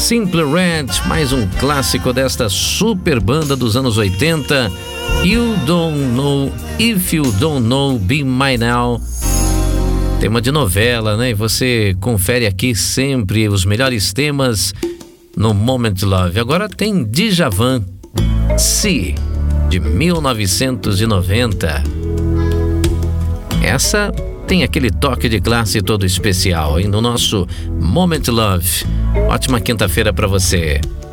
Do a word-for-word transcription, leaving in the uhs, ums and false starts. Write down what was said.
Simply Red, mais um clássico desta super banda dos anos oitenta. You Don't Know If You Don't Know Be Mine Now. Tema de novela, né? E você confere aqui sempre os melhores temas no Moment Love. Agora tem Djavan, Si, de mil novecentos e noventa. Essa tem aquele toque de classe todo especial, hein? No nosso Moment Love. Ótima quinta-feira para você.